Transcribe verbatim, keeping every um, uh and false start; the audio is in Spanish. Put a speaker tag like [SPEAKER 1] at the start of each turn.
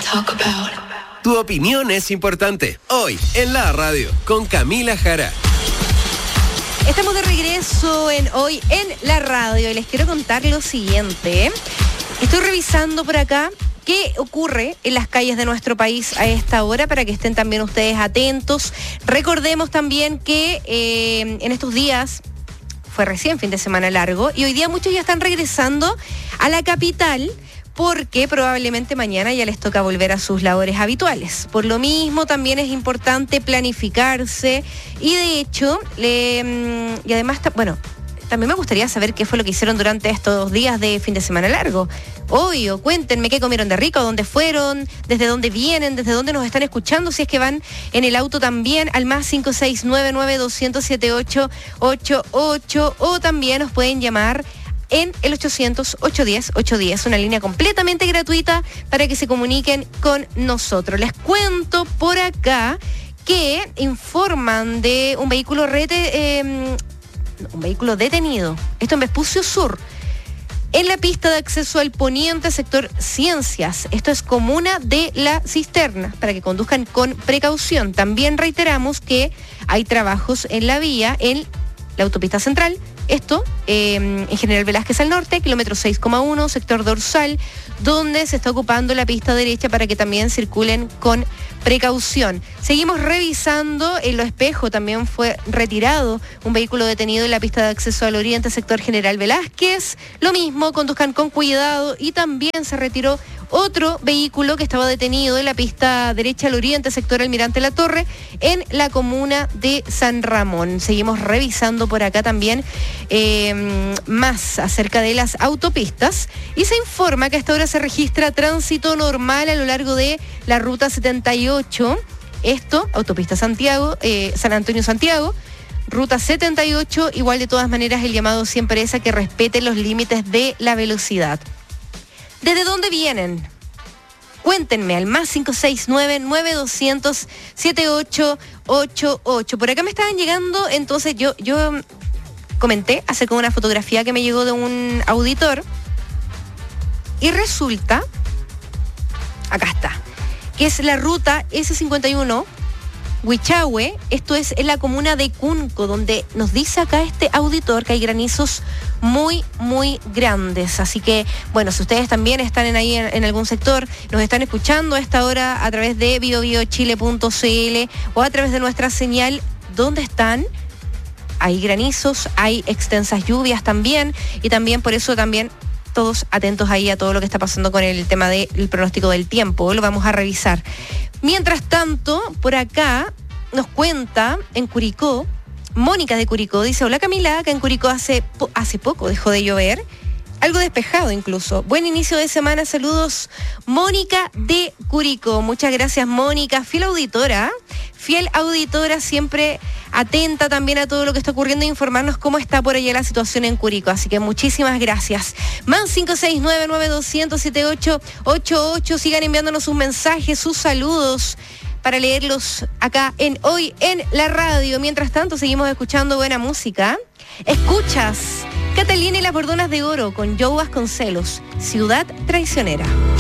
[SPEAKER 1] Tu opinión es importante. Hoy en la radio con Camila Jara.
[SPEAKER 2] Estamos de regreso en Hoy en la radio y les quiero contar lo siguiente. Estoy revisando por acá qué ocurre en las calles de nuestro país a esta hora para que estén también ustedes atentos. Recordemos también que eh, en estos días fue recién fin de semana largo y hoy día muchos ya están regresando a la capital porque probablemente mañana ya les toca volver a sus labores habituales. Por lo mismo, también es importante planificarse y de hecho, le, y además, bueno, también me gustaría saber qué fue lo que hicieron durante estos días de fin de semana largo. Obvio, cuéntenme qué comieron de rico, dónde fueron, desde dónde vienen, desde dónde nos están escuchando, si es que van en el auto también, al más cinco seis nueve nueve dos cero cero siete ocho ocho ocho, o también nos pueden llamar en el ochocientos, ochocientos diez, ochocientos diez, una línea completamente gratuita para que se comuniquen con nosotros. Les cuento por acá que informan de un vehículo rete, eh, un vehículo detenido, esto en Vespucio Sur, en la pista de acceso al poniente sector Ciencias. Esto es comuna de La Cisterna, para que conduzcan con precaución. También reiteramos que hay trabajos en la vía, en la autopista central. Esto eh, en General Velázquez al norte, kilómetro seis coma uno, sector dorsal, donde se está ocupando la pista derecha para que también circulen con precaución. Seguimos revisando, en Lo Espejo también fue retirado un vehículo detenido en la pista de acceso al oriente, sector General Velázquez. Lo mismo, conduzcan con cuidado, y también se retiró otro vehículo que estaba detenido en la pista derecha al oriente, sector Almirante La Torre, en la comuna de San Ramón. Seguimos revisando por acá también eh, más acerca de las autopistas y se informa que a esta hora se registra tránsito normal a lo largo de la ruta setenta y ocho. Esto, autopista Santiago, eh, San Antonio Santiago, ruta setenta y ocho. Igual, de todas maneras, el llamado siempre es a que respeten los límites de la velocidad. ¿Desde dónde vienen? Cuéntenme al más cinco seis nueve nueve dos cero cero siete ocho ocho ocho. Por acá me estaban llegando, entonces yo, yo comenté acerca de una fotografía que me llegó de un auditor y resulta, acá está, que es la ruta ese cincuenta y uno, Huichahue. Esto es en la comuna de Cunco, donde nos dice acá este auditor que hay granizos muy, muy grandes. Así que, bueno, si ustedes también están en ahí en, en algún sector, nos están escuchando a esta hora a través de bio bio chile punto c l o a través de nuestra señal, ¿dónde están? Hay granizos, hay extensas lluvias también, y también por eso también todos atentos ahí a todo lo que está pasando con el tema del pronóstico del tiempo. Lo vamos a revisar. Mientras tanto, por acá nos cuenta en Curicó, Mónica de Curicó, dice: hola Camila, acá en Curicó hace, po- hace poco dejó de llover, algo despejado incluso. Buen inicio de semana, saludos Mónica de Curicó. Muchas gracias, Mónica, fiel auditora, fiel auditora, siempre atenta también a todo lo que está ocurriendo e informarnos cómo está por allá la situación en Curicó. Así que muchísimas gracias. Más cinco seis nueve nueve dos cero cero siete ocho ocho ocho. Sigan enviándonos sus mensajes, sus saludos, para leerlos acá en Hoy en la Radio. Mientras tanto, seguimos escuchando buena música. Escuchas Catalina y las Bordonas de Oro con Joe Vasconcelos, Ciudad Traicionera.